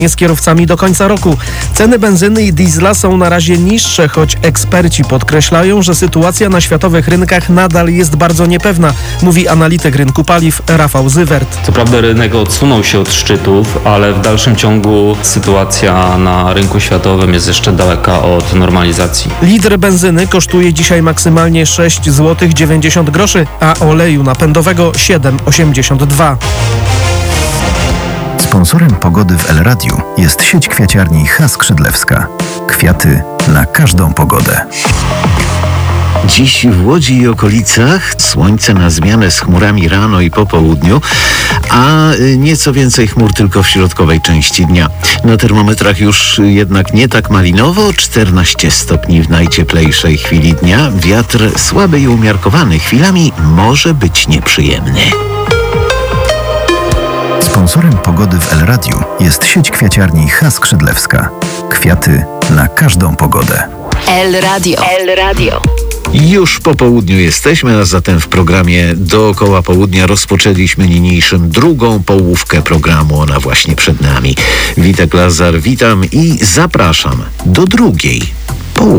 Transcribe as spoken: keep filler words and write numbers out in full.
z kierowcami do końca roku. Ceny benzyny i diesla są na razie niższe, choć eksperci podkreślają, że sytuacja na światowych rynkach nadal jest bardzo niepewna, mówi analityk rynku paliw Rafał Zywert. Co prawda rynek odsunął się od szczytów, ale w dalszym ciągu sytuacja na rynku światowym jest jeszcze daleka od normalizacji. Litr benzyny kosztuje dzisiaj maksymalnie sześć złotych dziewięćdziesiąt groszy, a oleju napędowego siedem osiemdziesiąt dwa. Sponsorem pogody w El Radiu jest sieć kwiaciarni H. Skrzydlewska. Kwiaty na każdą pogodę. Dziś w Łodzi i okolicach słońce na zmianę z chmurami rano i po południu, a nieco więcej chmur tylko w środkowej części dnia. Na termometrach już jednak nie tak malinowo, czternaście stopni w najcieplejszej chwili dnia. Wiatr słaby i umiarkowany, chwilami może być nieprzyjemny. Sponsorem pogody w El Radiu jest sieć kwiaciarni H. Skrzydlewska. Kwiaty na każdą pogodę. El Radio. El Radio. Już po południu jesteśmy, a zatem w programie Dookoła Południa rozpoczęliśmy niniejszym drugą połówkę programu. Ona właśnie przed nami. Witek Lazar, witam i zapraszam do drugiej